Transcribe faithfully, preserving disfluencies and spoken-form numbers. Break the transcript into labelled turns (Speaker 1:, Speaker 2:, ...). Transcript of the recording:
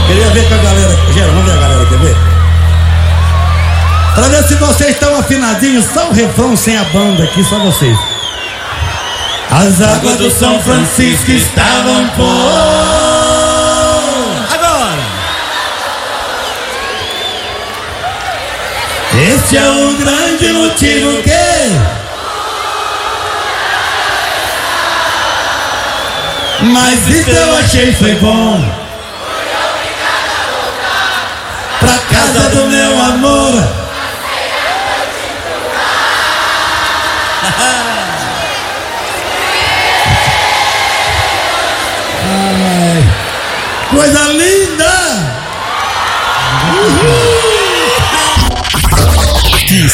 Speaker 1: Queria ver com a galera. Gera, vamos ver a galera, quer ver? Pra ver se vocês estão afinadinhos, só o refrão sem a banda aqui, só vocês. As águas do São Francisco estavam por. Agora! Este é o grande motivo que. Mas isso eu achei foi bom. Pra casa do meu amor. Ai, coisa linda! Uhul.